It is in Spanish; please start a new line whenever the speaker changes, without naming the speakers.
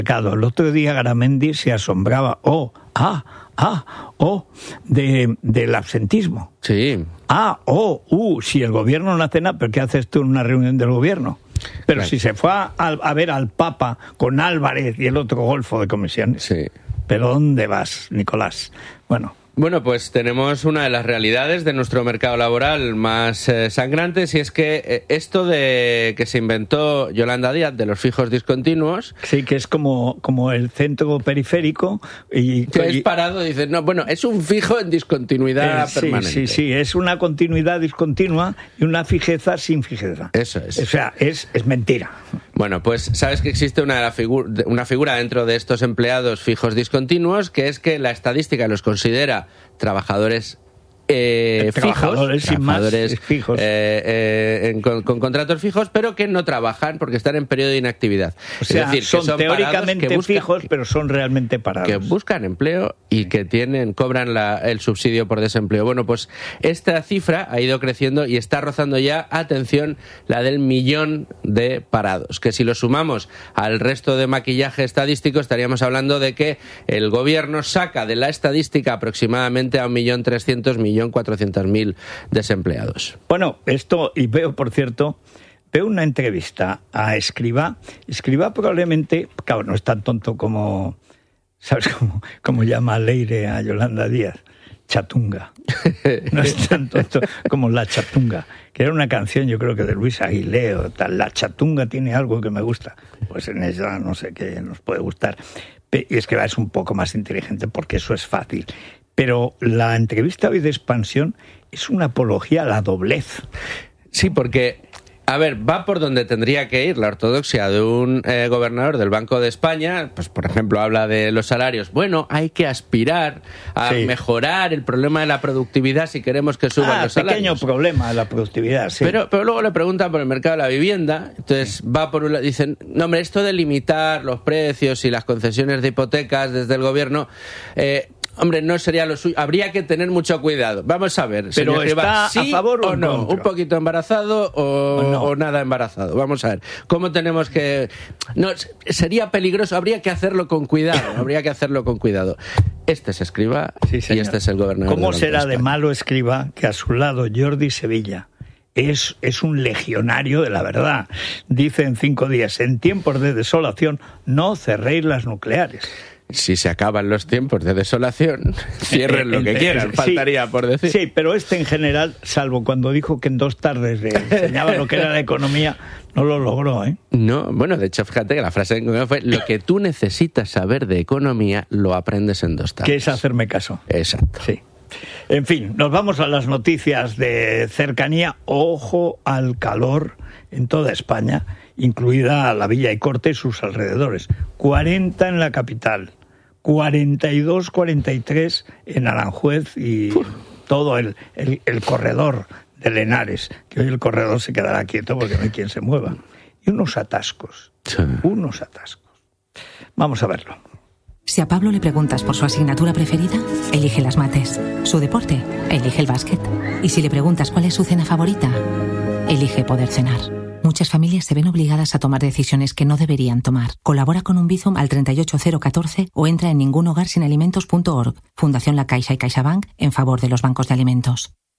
El otro día Garamendi se asombraba, del absentismo.
Sí.
Si el gobierno no hace nada, ¿pero qué haces tú en una reunión del gobierno? Pero claro, si se fue a ver al Papa con Álvarez y el otro golfo de comisiones.
Sí.
¿Pero dónde vas, Nicolás?
Bueno, pues tenemos una de las realidades de nuestro mercado laboral más sangrantes, y es que esto de que se inventó Yolanda Díaz de los fijos discontinuos...
Sí, que es como el centro periférico y...
Que es parado, dices, no, bueno, es un fijo en discontinuidad permanente.
Sí, es una continuidad discontinua y una fijeza sin fijeza.
Eso es.
O sea, es mentira.
Bueno, pues sabes que existe una figura dentro de estos empleados fijos discontinuos, que es que la estadística los considera trabajadores fijos con contratos fijos, pero que no trabajan porque están en periodo de inactividad.
O sea,
es decir,
son
que son
teóricamente fijos, pero son realmente parados.
Que buscan empleo y que cobran el subsidio por desempleo. Bueno, pues esta cifra ha ido creciendo y está rozando ya, atención, la del 1.000.000 de parados. Que si lo sumamos al resto de maquillaje estadístico, estaríamos hablando de que el gobierno saca de la estadística aproximadamente a 1.300.000, 1.400.000 desempleados.
Bueno, y veo una entrevista a Escrivá. Escrivá probablemente, claro, no es tan tonto como, ¿sabes cómo llama Leire a Yolanda Díaz? Chatunga. No es tan tonto como La Chatunga, que era una canción, yo creo que de Luis Aguilé o tal. La Chatunga tiene algo que me gusta. Pues en ella no sé qué nos puede gustar. Y Escrivá es un poco más inteligente porque eso es fácil. Pero la entrevista hoy de Expansión es una apología a la doblez.
Sí, porque, va por donde tendría que ir la ortodoxia de un gobernador del Banco de España. Pues, por ejemplo, habla de los salarios. Bueno, hay que aspirar a mejorar el problema de la productividad si queremos que suban los salarios.
Pequeño problema de la productividad, sí.
Pero luego le preguntan por el mercado de la vivienda. Entonces va por un lado, dicen, no, hombre, esto de limitar los precios y las concesiones de hipotecas desde el gobierno... hombre, no sería lo suyo. Habría que tener mucho cuidado. Vamos a ver.
Pero está
¿sí
a favor
o no?
contra?
¿Un poquito embarazado o nada embarazado? Vamos a ver. ¿Cómo tenemos que...? No, sería peligroso. Habría que hacerlo con cuidado. Este es Escrivá y este es el gobernador.
¿Cómo será de malo Escrivá que a su lado Jordi Sevilla es un legionario de la verdad? Dice en 5 días, en tiempos de desolación, no cerréis las nucleares.
Si se acaban los tiempos de desolación, cierren lo que quieran, faltaría por decir.
Sí, pero en general, salvo cuando dijo que en 2 tardes le enseñaba lo que era la economía, no lo logró, ¿eh?
No, bueno, de hecho, fíjate que la frase fue: lo que tú necesitas saber de economía lo aprendes en 2 tardes.
Que es hacerme caso.
Exacto.
Sí. En fin, nos vamos a las noticias de cercanía. Ojo al calor en toda España, incluida la Villa y Corte y sus alrededores. 40 en la capital. 42, 43 en Aranjuez y todo el corredor de Lenares, que hoy el corredor se quedará quieto porque no hay quien se mueva. Y unos atascos. Vamos a verlo.
Si a Pablo le preguntas por su asignatura preferida, elige las mates. Su deporte, elige el básquet. Y si le preguntas cuál es su cena favorita, elige poder cenar. Muchas familias se ven obligadas a tomar decisiones que no deberían tomar. Colabora con un Bizum al 38014 o entra en ningunhogarsinalimentos.org. Fundación La Caixa y CaixaBank en favor de los bancos de alimentos.